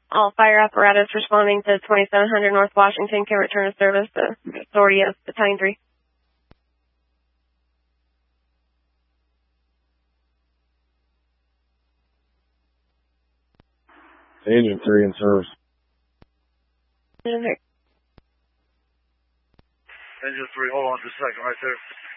All fire apparatus responding to 2700 North Washington can return to service. The authority of Battalion 3. Agent 3 in service. Agent 3. Engine 3, hold on just a second right there.